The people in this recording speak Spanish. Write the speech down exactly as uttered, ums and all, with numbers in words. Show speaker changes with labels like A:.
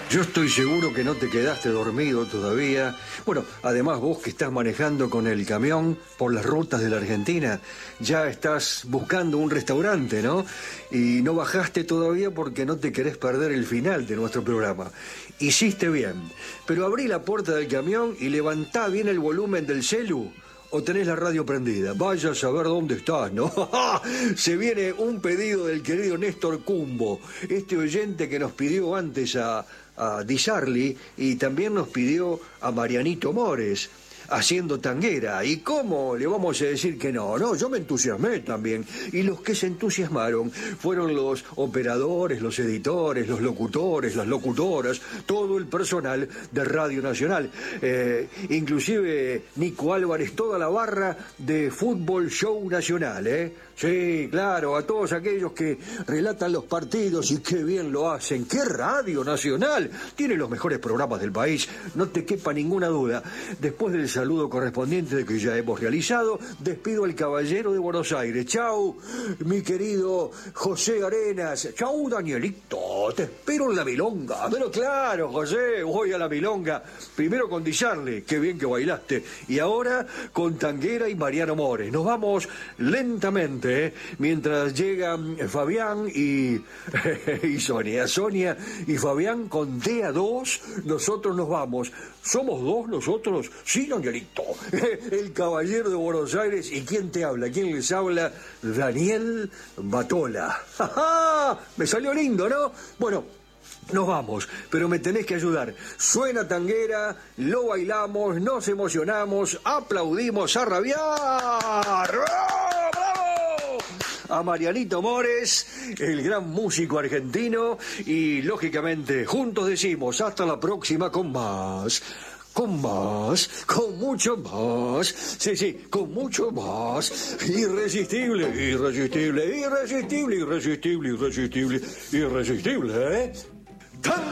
A: Yo estoy seguro que no te quedaste dormido todavía. Bueno, además vos que estás manejando con el camión por las rutas de la Argentina, ya estás buscando un restaurante, ¿no? Y no bajaste todavía porque no te querés perder el final de nuestro programa. Hiciste bien, pero abrí la puerta del camión y levantá bien el volumen del celu. ¿O tenés la radio prendida? Vaya a saber dónde estás, ¿no? Se viene un pedido del querido Néstor Cumbo, este oyente que nos pidió antes a, a Di Sarli y también nos pidió a Marianito Mores, haciendo tanguera. ¿Y cómo le vamos a decir que no? No, yo me entusiasmé también. Y los que se entusiasmaron fueron los operadores, los editores, los locutores, las locutoras, todo el personal de Radio Nacional. Eh, inclusive Nico Álvarez, toda la barra de Fútbol Show Nacional, ¿eh? Sí, claro, a todos aquellos que relatan los partidos y qué bien lo hacen. ¡Qué Radio Nacional! Tiene los mejores programas del país, no te quepa ninguna duda. Después del saludo correspondiente que ya hemos realizado, despido al caballero de Buenos Aires. Chau, mi querido José Arenas. Chau, Danielito, te espero en la milonga. Pero claro, José, voy a la milonga. Primero con Di Sarli, qué bien que bailaste. Y ahora con Tanguera y Mariano Mores. Nos vamos lentamente, ¿eh? Mientras llegan Fabián y, y Sonia. Sonia y Fabián con D A dos, nosotros nos vamos. ¿Somos dos nosotros? Sí, Danielito. El caballero de Buenos Aires. ¿Y quién te habla? ¿Quién les habla? Daniel Batola. ¡Ja, ja! Me salió lindo, ¿no? Bueno, nos vamos, pero me tenés que ayudar. Suena tanguera, lo bailamos, nos emocionamos, aplaudimos a rabiar. A Marianito Mores, el gran músico argentino, y lógicamente juntos decimos hasta la próxima con más, con más, con mucho más, sí, sí, con mucho más, irresistible, irresistible, irresistible, irresistible, irresistible, irresistible, ¿eh?